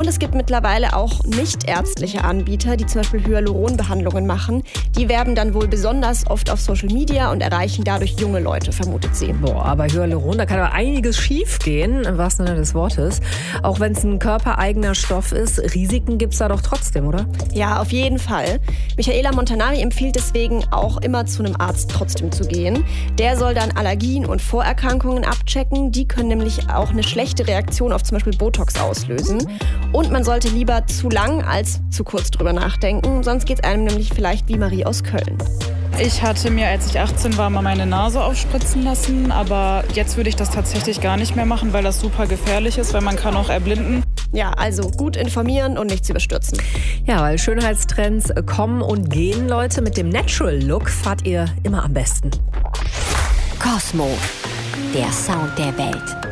Und es gibt mittlerweile auch nichtärztliche Anbieter, die zum Beispiel Hyaluronbehandlungen machen. Die werben dann wohl besonders oft auf Social Media und erreichen dadurch junge Leute, vermutet sie. Boah, aber Hyaluron, da kann aber einiges schief gehen, im wahrsten Sinne des Wortes. Auch wenn es ein körpereigener Stoff ist, Risiken gibt es da doch trotzdem, oder? Ja, auf jeden Fall. Michaela Montanari empfiehlt deswegen auch immer zu einem Arzt trotzdem zu gehen. Der soll dann Allergien und Vorerkrankungen abchecken. Die können nämlich auch eine schlechte Reaktion auf zum Beispiel Botox auslösen. Und man sollte lieber zu lang als zu kurz drüber nachdenken, sonst geht es einem nämlich vielleicht wie Marie aus Köln. Ich hatte mir, als ich 18 war, mal meine Nase aufspritzen lassen, aber jetzt würde ich das tatsächlich gar nicht mehr machen, weil das super gefährlich ist, weil man kann auch erblinden. Ja, also gut informieren und nichts überstürzen. Ja, weil Schönheitstrends kommen und gehen, Leute. Mit dem Natural Look fahrt ihr immer am besten. Cosmo, der Sound der Welt.